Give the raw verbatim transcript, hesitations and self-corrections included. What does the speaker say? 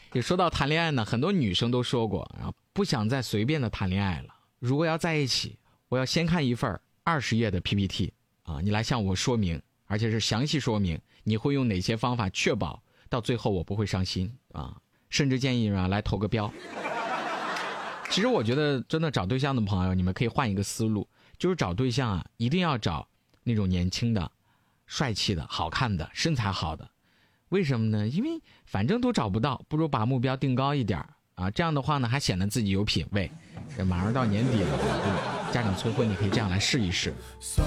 也说到谈恋爱呢，很多女生都说过啊，不想再随便的谈恋爱了。如果要在一起，我要先看一份二十页的 P P T 啊，你来向我说明，而且是详细说明你会用哪些方法确保到最后我不会伤心啊，甚至建议啊来投个标。其实我觉得真的找对象的朋友，你们可以换一个思路，就是找对象啊，一定要找那种年轻的、帅气的、好看的、身材好的。为什么呢？因为反正都找不到，不如把目标定高一点啊，这样的话呢，还显得自己有品位。这马上到年底了，家长催婚，你可以这样来试一试。